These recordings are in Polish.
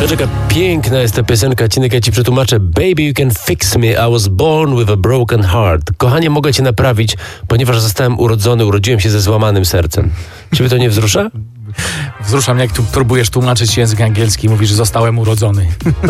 Jaka piękna jest ta piosenka, Cinek, ja ci przetłumaczę. Baby, you can fix me, I was born with a broken heart. Kochanie, mogę cię naprawić, ponieważ zostałem urodziłem się ze złamanym sercem. Ciebie to nie wzrusza? Wzrusza mnie, jak tu próbujesz tłumaczyć język angielski, mówisz, że zostałem urodzony.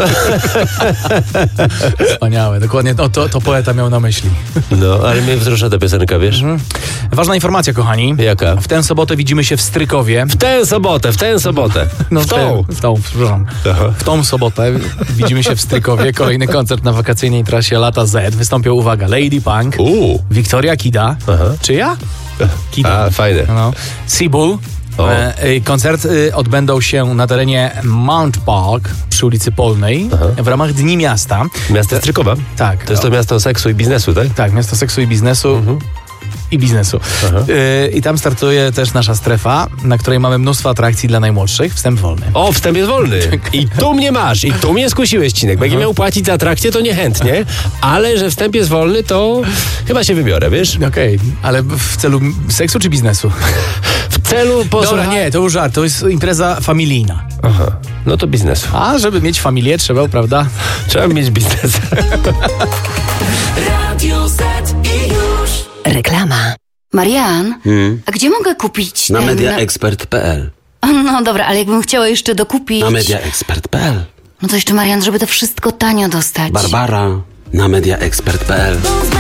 Wspaniałe, dokładnie to poeta miał na myśli. No, ale mnie wzrusza ta piosenka, wiesz? Ważna informacja, kochani. Jaka? W tę sobotę widzimy się w Strykowie. W tę sobotę. No, Aha. W tą sobotę widzimy się w Strykowie. Kolejny koncert na wakacyjnej trasie Lata Z. Wystąpią, uwaga, Lady Punk, Wiktoria Kida. Aha. Czy ja? Kida. A, fajne. No. Seabull. Koncerty odbędą się na terenie Mount Park przy ulicy Polnej w ramach Dni Miasta. Miasto Strykowa? Tak. To jest to miasto seksu i biznesu, tak? Tak, miasto seksu i biznesu. I biznesu. I tam startuje też nasza strefa, na której mamy mnóstwo atrakcji dla najmłodszych. Wstęp wolny. O, wstęp jest wolny. I tu mnie masz. I tu mnie skusiłeś, Cinek. Bo jak miał płacić za atrakcję, to niechętnie. Ale że wstęp jest wolny, to chyba się wybiorę, wiesz? Okej, ale w celu seksu czy biznesu? W celu Dobra, nie, to już żart. To jest impreza familijna. Aha, no to biznesu. A żeby mieć familię trzeba, prawda? Trzeba mieć biznes. Radio Z i już. Reklama. Marian, a gdzie mogę kupić Na ten... mediaexpert.pl. No dobra, ale jakbym chciała jeszcze dokupić... Na mediaexpert.pl. No to jeszcze, Marian, żeby to wszystko tanio dostać. Barbara. Na mediaexpert.pl.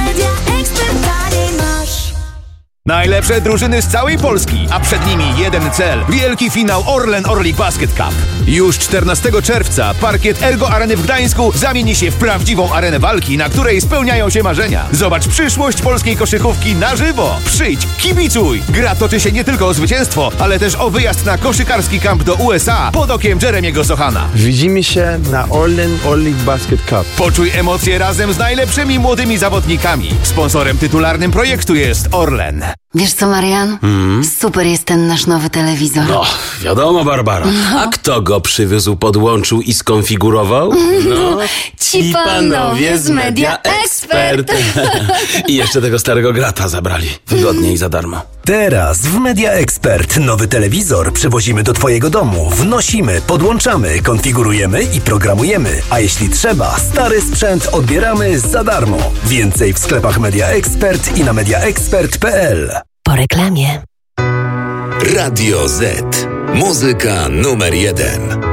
Najlepsze drużyny z całej Polski, a przed nimi jeden cel. Wielki finał Orlen Orlik Basket Cup. Już 14 czerwca parkiet Ergo Areny w Gdańsku zamieni się w prawdziwą arenę walki, na której spełniają się marzenia. Zobacz przyszłość polskiej koszykówki na żywo. Przyjdź, kibicuj! Gra toczy się nie tylko o zwycięstwo, ale też o wyjazd na koszykarski kamp do USA pod okiem Jeremiego Sochana. Widzimy się na Orlen Orlik Basket Cup. Poczuj emocje razem z najlepszymi młodymi zawodnikami. Sponsorem tytularnym projektu jest Orlen. Wiesz co, Marian? Super jest ten nasz nowy telewizor. No, wiadomo, Barbara. A kto go przywiózł, podłączył i skonfigurował? No, Ci panowie z Media Expert. I jeszcze tego starego grata zabrali. Wygodnie i za darmo. Teraz w Media Expert nowy telewizor przywozimy do twojego domu, wnosimy, podłączamy, konfigurujemy i programujemy. A jeśli trzeba, stary sprzęt odbieramy za darmo. Więcej w sklepach Media Expert i na mediaexpert.pl. Po reklamie. Radio Z. Muzyka numer 1.